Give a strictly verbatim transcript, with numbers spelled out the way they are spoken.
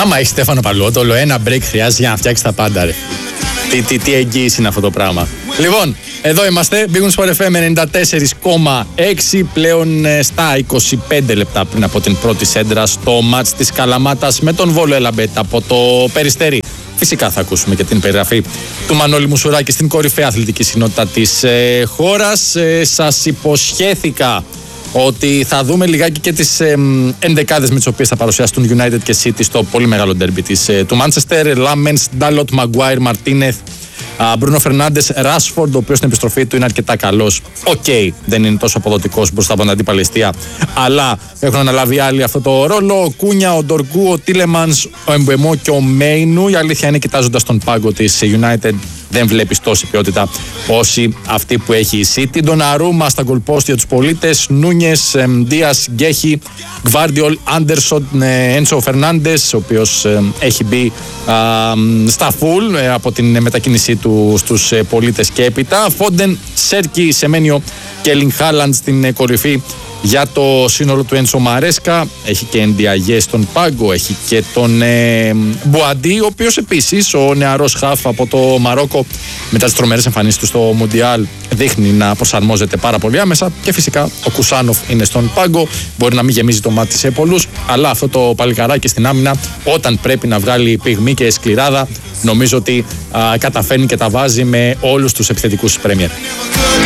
Άμα έχει Στέφανο Παλαιότολο, ένα break χρειάζεται για να φτιάξει τα πάντα, ρε. Τι, τι, τι εγγύηση είναι αυτό το πράγμα. Λοιπόν, εδώ είμαστε. Big Wins Sport εφ εμ ενενήντα τέσσερα κόμμα έξι. Πλέον στα είκοσι πέντε λεπτά πριν από την πρώτη σέντρα στο μάτς της Καλαμάτας με τον Βόλο Ελαμπέτ από το Περιστέρι. Φυσικά θα ακούσουμε και την περιγραφή του Μανώλη Μουσουράκη στην κορυφαία αθλητική συνότητα της ε, χώρας. Ε, σας υποσχέθηκα ότι θα δούμε λιγάκι και τις ε, ενδεκάδες με τις οποίες θα παρουσιάσουν United και City στο πολύ μεγάλο ντέρμπι της, ε, του Manchester. Λάμενς, Ντάλοτ, Μαγκουάιρ, Μαρτίνεθ, Μπρούνο Φερνάντες, Ράσφορντ, ο οποίος στην επιστροφή του είναι αρκετά καλός. Οκ, okay, δεν είναι τόσο αποδοτικός μπροστά από την αντίπαλη εστία, αλλά έχουν αναλάβει άλλοι αυτό το ρόλο. Ο Κούνια, ο Ντοργκού, ο Τίλεμανς, ο Εμπεμό και ο Μέινου. Η αλήθεια είναι, κοιτάζοντας τον πάγκο της United, δεν βλέπεις τόση ποιότητα όση αυτή που έχει η City. Ντοναρούμα στα γκολπόστ για τους πολίτες. Νούνιες, Ντίας, Γκέχι, Γκβάρντιολ, Άντερσον, Έντσο Φερνάντες, ο οποίος ε, έχει μπει α, στα φουλ ε, από την μετακίνησή του στους ε, πολίτες και έπειτα. Φόντεν, Σέρκι, Σεμένιο και Έλινγκ Χάλαντ στην ε, κορυφή για το σύνολο του Έντσο Μαρέσκα. Έχει και Εντιαγέ στον πάγκο, έχει και τον ε, Μπουαντί, ο οποίος επίσης, ο νεαρός χαφ από το Μαρόκο, μετά τις τρομερές εμφανίσεις του στο Μουντιάλ, δείχνει να προσαρμόζεται πάρα πολύ άμεσα. Και φυσικά ο Κουσάνοφ είναι στον πάγκο. Μπορεί να μην γεμίζει το μάτι σε πολλούς, αλλά αυτό το παλικαράκι στην άμυνα, όταν πρέπει να βγάλει πυγμή και σκληράδα, νομίζω ότι α, καταφέρνει και τα βάζει με όλους τους επιθετικούς Πρέμιερ.